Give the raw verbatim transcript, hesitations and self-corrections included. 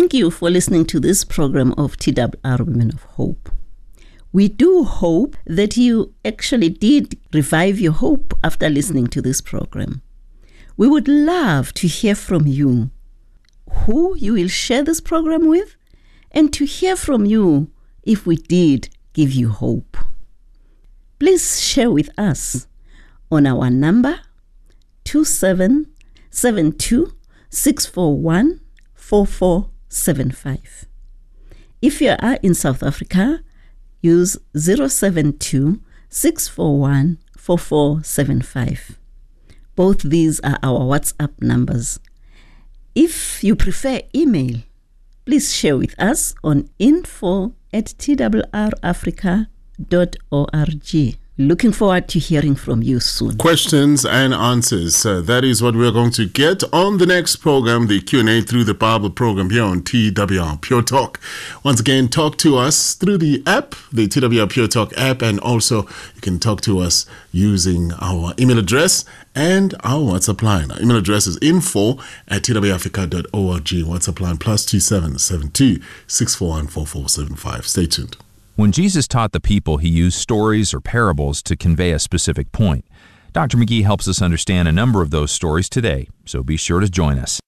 Thank you for listening to this program of T W R Women of Hope. We do hope that you actually did revive your hope after listening to this program. We would love to hear from you, who you will share this program with, and to hear from you if we did give you hope. Please share with us on our number two seven seven two, six four one, four four seven five. If you are in South Africa, use zero seven two, six four one, four four seven five. Both these are our WhatsApp numbers. If you prefer email, please share with us on info at t w r africa dot org. Looking forward to hearing from you soon. Questions and answers. Uh, that is what we're going to get on the next program, the Q and A through the Bible program here on T W R Pure Talk. Once again, talk to us through the app, the T W R Pure Talk app, and also you can talk to us using our email address and our WhatsApp line. Our email address is info at t w africa dot org. WhatsApp line plus two seven seven two, six four one, four four seven five. Stay tuned. When Jesus taught the people, he used stories or parables to convey a specific point. Doctor McGee helps us understand a number of those stories today, so be sure to join us.